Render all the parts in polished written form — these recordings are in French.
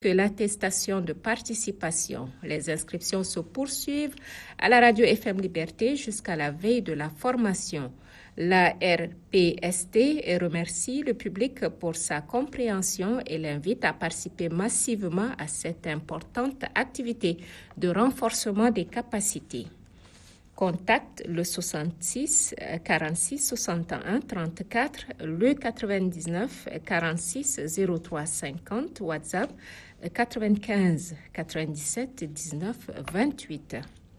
que l'attestation de participation. Les inscriptions se poursuivent à la radio FM Liberté jusqu'à la veille de la formation. La RPST remercie le public pour sa compréhension et l'invite à participer massivement à cette importante activité de renforcement des capacités. Contacte le 66 46 61 34, le 99 46 03 50, WhatsApp 95 97 19 28.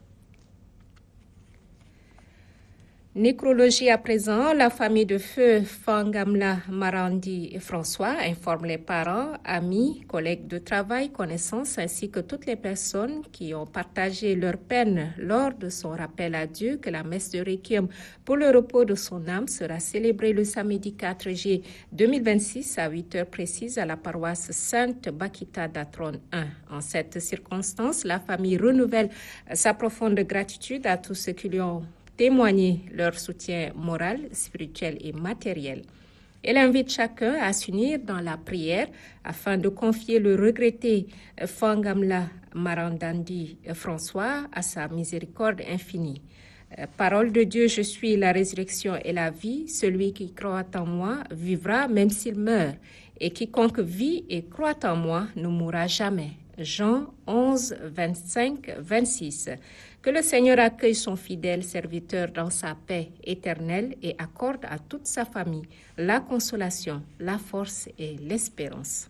Nécrologie à présent, la famille de feu Fangamla Marandi et François informe les parents, amis, collègues de travail, connaissances ainsi que toutes les personnes qui ont partagé leur peine lors de son rappel à Dieu que la messe de Requiem pour le repos de son âme sera célébrée le samedi 4 juillet 2026 à 8 heures précises à la paroisse Sainte Bakita d'Atron 1. En cette circonstance, la famille renouvelle sa profonde gratitude à tous ceux qui lui ont témoigner leur soutien moral, spirituel et matériel. Elle invite chacun à s'unir dans la prière afin de confier le regretté Fangamla Marandandi François à sa miséricorde infinie. Parole de Dieu, je suis la résurrection et la vie. Celui qui croit en moi vivra même s'il meurt. Et quiconque vit et croit en moi ne mourra jamais. Jean 11, 25, 26. Que le Seigneur accueille son fidèle serviteur dans sa paix éternelle et accorde à toute sa famille la consolation, la force et l'espérance.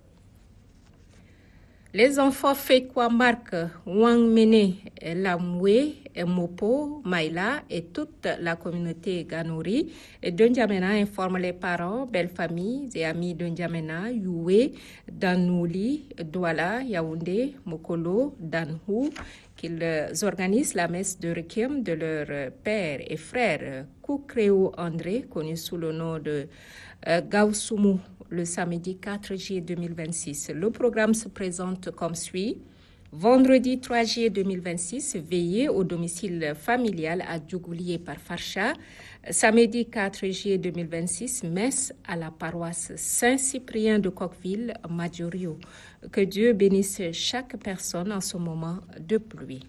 Les enfants Fekwa Marc, Wang Mene, Lamwe, Mopo, Maïla et toute la communauté Ganouri de N'Djamena informent les parents, belles familles et amis de N'Djamena, Youé, Danouli, Douala, Yaoundé, Mokolo, Danhou, qu'ils organisent la messe de Requiem de leur père et frère Koukreo André, connu sous le nom de Gaousoumou, le samedi 4 juillet 2026. Le programme se présente comme suit. Vendredi 3 juillet 2026, veillée au domicile familial à Djougoulié par Farcha. Samedi 4 juillet 2026, messe à la paroisse Saint-Cyprien de Coqueville, Madjorio. Que Dieu bénisse chaque personne en ce moment de pluie.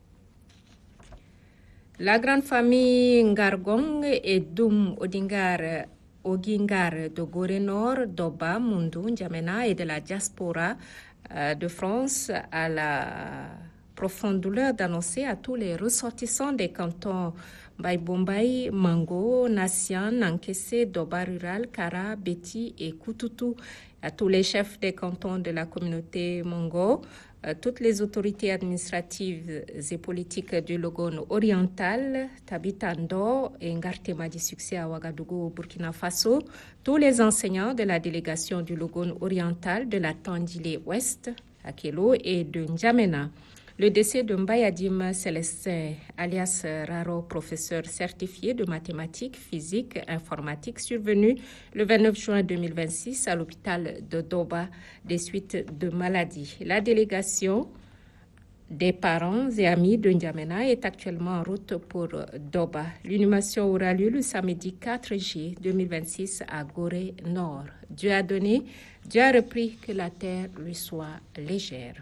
La grande famille Ngargong et Doum Odingar Ogingar de Gorée Nord, Doba, Mundu, N'Djamena et de la diaspora de France a la profonde douleur d'annoncer à tous les ressortissants des cantons Baye Bombay, Mango, Nassian, Nankessé, Doba Rural, Kara, Beti et Koutoutou, à tous les chefs des cantons de la communauté Mongo, toutes les autorités administratives et politiques du Logone oriental, Tabitando et Ngartema du succès à Ouagadougou, Burkina Faso, tous les enseignants de la délégation du Logone oriental, de la Tandilé Ouest, à Kelo et de N'Djamena. Le décès de Mbayadim Célestin, alias Raro, professeur certifié de mathématiques, physique, informatique, survenu le 29 juin 2026 à l'hôpital de Doba des suites de maladie. La délégation des parents et amis de N'Djamena est actuellement en route pour Doba. L'inhumation aura lieu le samedi 4 juillet 2026 à Gorée Nord. Dieu a donné, Dieu a repris, que la terre lui soit légère.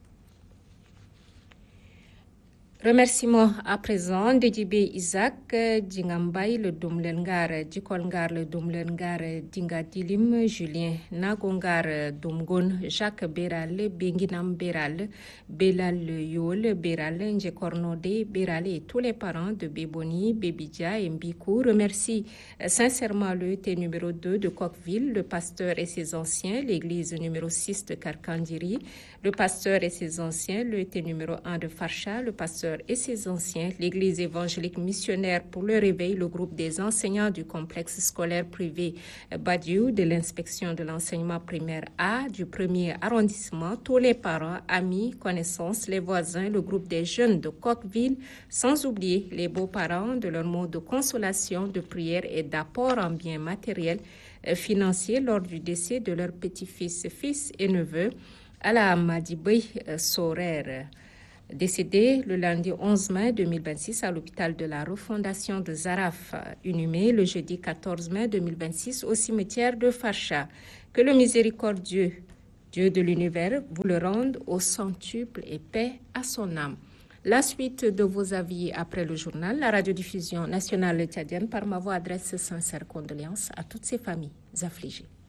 Remerciements à présent de Djibé Isaac, Djingambay, le Doumlengar, Djikolngar, le Doumlengar, Dingadilim, Julien Nagongar, Domgon, Jacques Béral, Benginam Béral, Belal Yol, Béral, Ndjekornode, Béral et tous les parents de Béboni, Bébidja et Mbikou remercient sincèrement le T numéro 2 de Coqueville, le pasteur et ses anciens, l'église numéro 6 de Karkandiri, le pasteur et ses anciens, le T numéro 1 de Farcha, le pasteur et ses anciens, l'Église évangélique missionnaire pour le réveil, le groupe des enseignants du complexe scolaire privé Badiou, de l'inspection de l'enseignement primaire A, du premier arrondissement, tous les parents, amis, connaissances, les voisins, le groupe des jeunes de Coqueville, sans oublier les beaux-parents de leur mot de consolation, de prière et d'apport en biens matériels, financiers lors du décès de leurs petits-fils, fils et neveux, à la Madibé Sorer, décédé le lundi 11 mai 2026 à l'hôpital de la refondation de Zaraf, inhumé le jeudi 14 mai 2026 au cimetière de Farcha. Que le miséricordieux Dieu de l'univers vous le rende au centuple et paix à son âme. La suite de vos avis après le journal, la radiodiffusion nationale tchadienne par ma voix adresse sincères condoléances à toutes ces familles affligées.